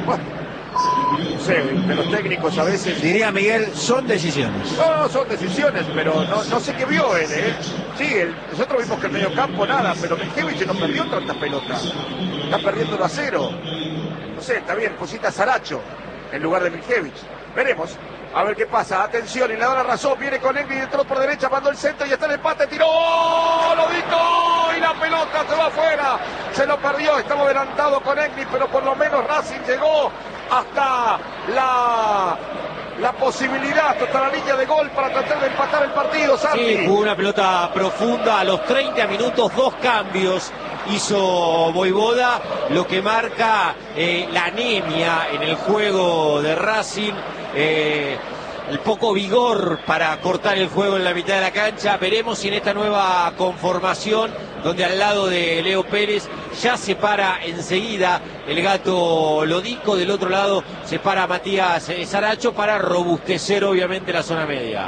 Bueno, no sé, de los técnicos a veces... Diría Miguel, son decisiones. No, son decisiones, pero no sé qué vio él, ¿eh? Sí, nosotros vimos que el mediocampo nada, pero Miljevic no perdió tantas pelotas. Está perdiendo 1-0. No sé, está bien, pusiste a Saracho en lugar de Miljevic. Veremos. A ver qué pasa. Atención, y le da la razón. Viene con Egni, entró por derecha, mandó el centro y está en el empate. Tiró, lo dijo y la pelota se va afuera. Se lo perdió. Estaba adelantado con Egni, pero por lo menos Racing llegó hasta la posibilidad, hasta la línea de gol para tratar de empatar el partido. Santi. Sí, jugó una pelota profunda a los 30 minutos, 2 cambios hizo Voivoda, lo que marca la anemia en el juego de Racing, el poco vigor para cortar el juego en la mitad de la cancha. Veremos si en esta nueva conformación, donde al lado de Leo Pérez ya se para enseguida el Gato Lodico, del otro lado se para Matías Saracho para robustecer obviamente la zona media.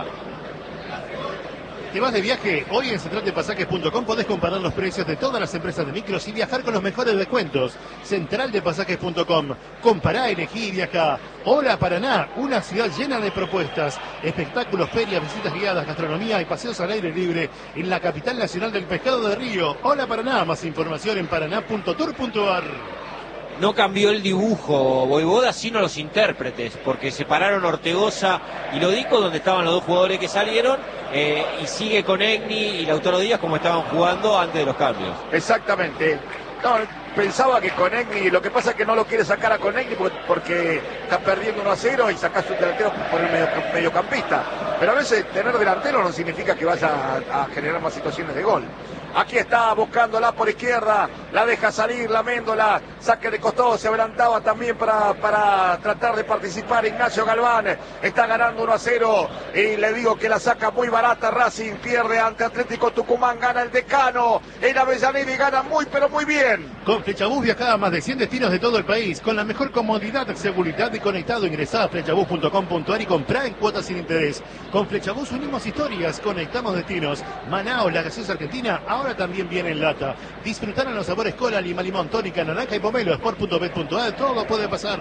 ¿Te vas de viaje? Hoy en centraldepasajes.com podés comparar los precios de todas las empresas de micros y viajar con los mejores descuentos. Centraldepasajes.com. Compará, elegí y viajá. Hola Paraná, una ciudad llena de propuestas. Espectáculos, ferias, visitas guiadas, gastronomía y paseos al aire libre en la capital nacional del pescado de Río. Hola Paraná, más información en paraná.tour.ar. No cambió el dibujo Voivoda, sino los intérpretes, porque separaron Ortegoza y Lodico, donde estaban los dos jugadores que salieron, y sigue con Egni y Lautaro Díaz como estaban jugando antes de los cambios. Exactamente. No, pensaba que con Egni, lo que pasa es que no lo quiere sacar a Conegni porque está perdiendo 1-0 y sacás un delantero por el mediocampista. Pero a veces tener delantero no significa que vaya a generar más situaciones de gol. Aquí está buscándola por izquierda, la deja salir, la Méndola, saque de costado, se adelantaba también para tratar de participar Ignacio Galván, está ganando 1-0 y le digo que la saca muy barata Racing, pierde ante Atlético Tucumán, gana el Decano, en Avellaneda y gana muy pero muy bien. Con Flechabús viajá a más de 100 destinos de todo el país, con la mejor comodidad, seguridad y conectado. Ingresá a flechabús.com.ar y comprá en cuotas sin interés. Con Flechabús unimos historias, conectamos destinos. Manaos, la gaseosa argentina, ahora también viene en lata. Disfrutar en los sabores cola, lima, limón, tónica, naranja y pomelo. Sport.bet.ar, todo puede pasar.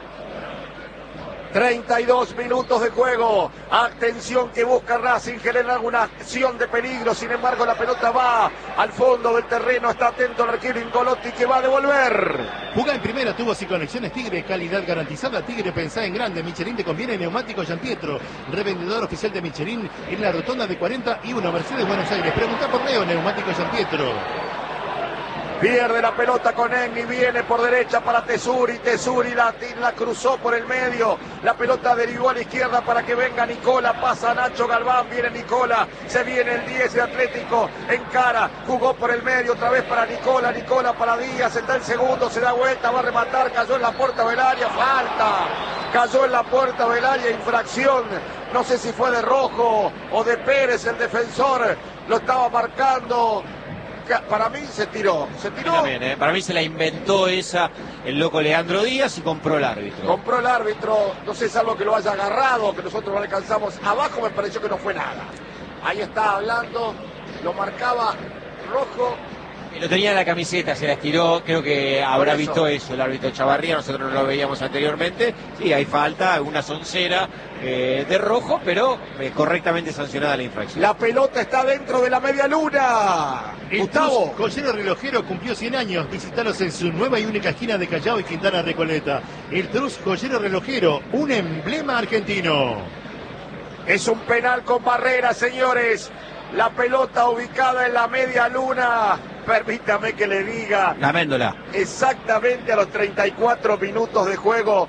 32 minutos de juego. Atención que busca Racing, genera alguna acción de peligro. Sin embargo, la pelota va al fondo del terreno. Está atento el arquero Ingolotti que va a devolver. Jugá en primera, tubos y conexiones Tigre, calidad garantizada. Tigre, pensá en grande. Michelin te conviene, neumático Gianpietro. Revendedor oficial de Michelin en la rotonda de 41 Mercedes, Buenos Aires. Preguntá por Leo, neumático Gianpietro. Pierde la pelota con Egni, viene por derecha para Tesuri, Tesuri la cruzó por el medio, la pelota derivó a la izquierda para que venga Nicola, pasa Nacho Galván, viene Nicola, se viene el 10 de Atlético, encara, jugó por el medio, otra vez para Nicola, Nicola para Díaz, está el segundo, se da vuelta, va a rematar, cayó en la puerta del área, falta, cayó en la puerta del área, infracción, no sé si fue de Rojo o de Pérez, el defensor, lo estaba marcando. Para mí se tiró. También, para mí se la inventó esa el loco Leandro Díaz y compró el árbitro. Compró el árbitro, no sé, salvo que lo haya agarrado, que nosotros no alcanzamos. Abajo me pareció que no fue nada. Ahí está hablando, lo marcaba Rojo. Y lo tenía en la camiseta, se la estiró, creo que habrá visto eso el árbitro Chavarría, nosotros no lo veíamos anteriormente. Sí, hay falta, una soncera de Rojo, pero correctamente sancionada la infracción. La pelota está dentro de la media luna. Gustavo. Joyero Relojero cumplió 100 años. Visítalos en su nueva y única esquina de Callao y Quintana Recoleta. El Trus Joyero Relojero, un emblema argentino. Es un penal con barrera, señores. La pelota ubicada en la media luna. Permítame que le diga. La Méndola. Exactamente a los 34 minutos de juego.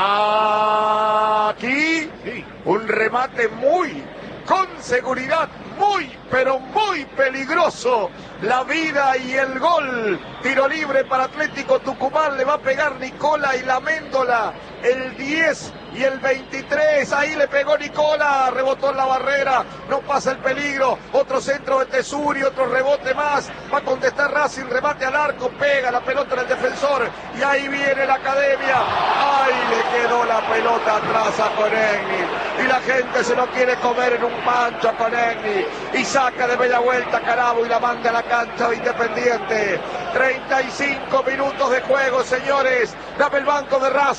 Aquí un remate muy, con seguridad, muy, pero muy peligroso. La vida y el gol. Tiro libre para Atlético Tucumán. Le va a pegar Nicola y la Méndola. El 10 y el 23. Ahí le pegó Nicola. Rebotó en la barrera. No pasa el peligro. Otro centro de Tesuri. Otro rebote más. Va a contestar Racing. Remate al arco. Pega la pelota en el defensor. Y ahí viene la academia. Ahí le quedó la pelota atrás a Conegni. Y la gente se lo quiere comer en un pancho a Conegni. Y saca de media vuelta Carabo y la manda a la cancha de Independiente. 35 minutos de juego, señores. Dame el banco de Racing.